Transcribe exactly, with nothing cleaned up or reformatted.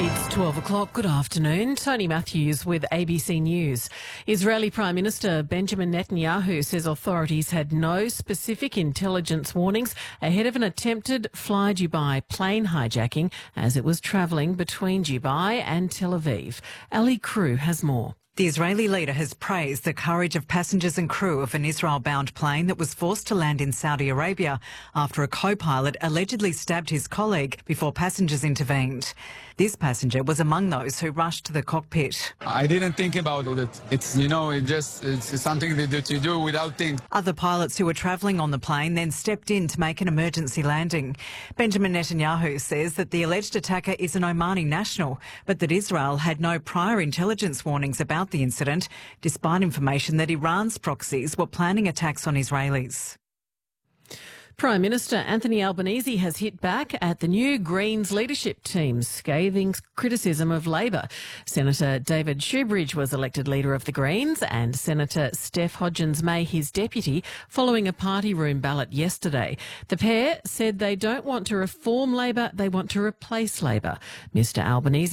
It's twelve o'clock. Good afternoon. Tony Matthews with A B C News. Israeli Prime Minister Benjamin Netanyahu says authorities had no specific intelligence warnings ahead of an attempted Fly Dubai plane hijacking as it was travelling between Dubai and Tel Aviv. Ali Crew has more. The Israeli leader has praised the courage of passengers and crew of an Israel-bound plane that was forced to land in Saudi Arabia after a co-pilot allegedly stabbed his colleague before passengers intervened. This passenger was among those who rushed to the cockpit. I didn't think about it. It's, you know, it just it's something that you do without thinking. Other pilots who were travelling on the plane then stepped in to make an emergency landing. Benjamin Netanyahu says that the alleged attacker is an Omani national, but that Israel had no prior intelligence warnings about the incident, despite information that Iran's proxies were planning attacks on Israelis. Prime Minister Anthony Albanese has hit back at the new Greens leadership team's scathing criticism of Labor. Senator David Shoebridge was elected leader of the Greens and Senator Steph Hodgins-May his deputy following a party room ballot yesterday. The pair said they don't want to reform Labor, they want to replace Labor. Mr Albanese